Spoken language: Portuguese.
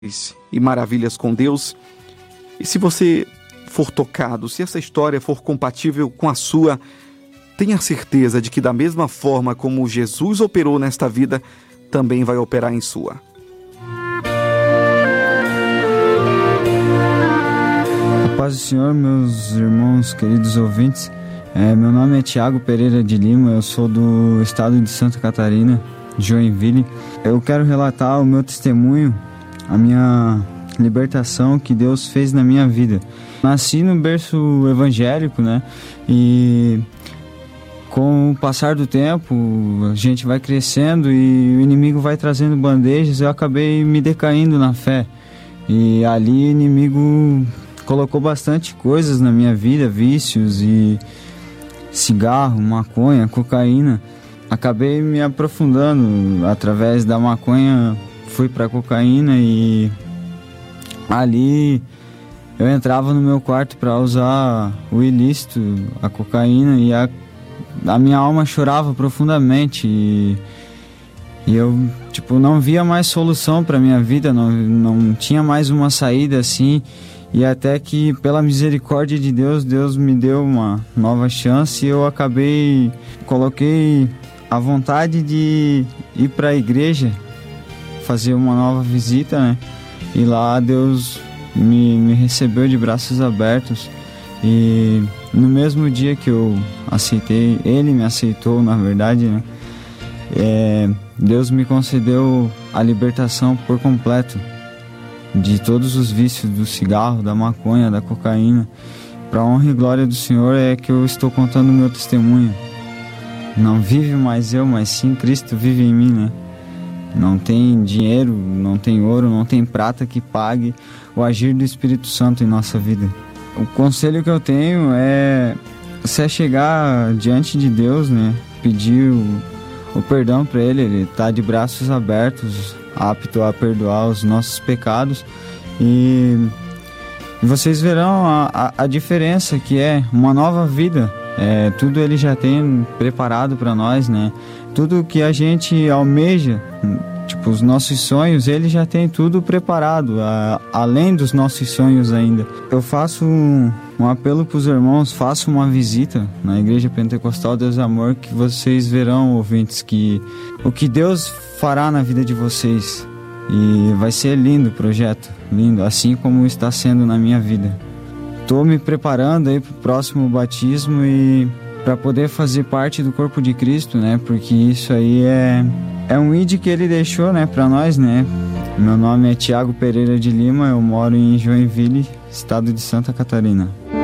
e maravilhas com Deus. E se você for tocado, se essa história for compatível com a sua, tenha certeza de que da mesma forma como Jesus operou nesta vida, também vai operar em sua. A paz do Senhor, meus irmãos, queridos ouvintes. Meu nome é Tiago Pereira de Lima, eu sou do estado de Santa Catarina, Joinville. Eu quero relatar o meu testemunho, a minha libertação que Deus fez na minha vida. Nasci no berço evangélico, né? E com o passar do tempo, a gente vai crescendo e o inimigo vai trazendo bandejas. Eu acabei me decaindo na fé. E ali o inimigo colocou bastante coisas na minha vida, vícios e cigarro, maconha, cocaína. Acabei me aprofundando através da maconha, fui para cocaína e ali eu entrava no meu quarto para usar o ilícito, a cocaína, e a minha alma chorava profundamente e eu não via mais solução para minha vida, não tinha mais uma saída assim. E até que pela misericórdia de Deus, Deus me deu uma nova chance e eu coloquei a vontade de ir para a igreja, fazer uma nova visita, né? E lá Deus me recebeu de braços abertos. E no mesmo dia que eu aceitei, Ele me aceitou, na verdade, né? Deus me concedeu a libertação por completo de todos os vícios do cigarro, da maconha, da cocaína. Para honra e glória do Senhor é que eu estou contando o meu testemunho. Não vive mais eu, mas sim Cristo vive em mim, né? Não tem dinheiro, não tem ouro, não tem prata que pague o agir do Espírito Santo em nossa vida. O conselho que eu tenho é você chegar diante de Deus, né? Pedir o perdão para Ele está de braços abertos, apto a perdoar os nossos pecados. E vocês verão a diferença que é uma nova vida. Tudo Ele já tem preparado para nós, né? Tudo que a gente almeja, os nossos sonhos, Ele já tem tudo preparado, além dos nossos sonhos ainda. Eu faço um apelo para os irmãos, faço uma visita na Igreja Pentecostal Deus é Amor, que vocês verão, ouvintes, que o que Deus fará na vida de vocês. E vai ser lindo o projeto, lindo, assim como está sendo na minha vida. Estou me preparando aí para o próximo batismo e para poder fazer parte do corpo de Cristo, né? Porque isso aí é um ID que Ele deixou, né, para nós, né? Meu nome é Tiago Pereira de Lima, eu moro em Joinville, estado de Santa Catarina.